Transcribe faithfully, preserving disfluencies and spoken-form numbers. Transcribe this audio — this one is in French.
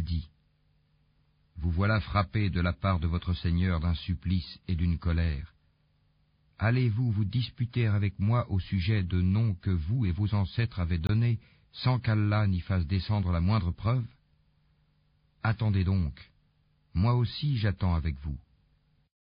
il dit : Vous voilà frappés de la part de votre Seigneur d'un supplice et d'une colère. Allez-vous vous disputer avec moi au sujet de noms que vous et vos ancêtres avez donnés sans qu'Allah n'y fasse descendre la moindre preuve ? Attendez donc, moi aussi j'attends avec vous.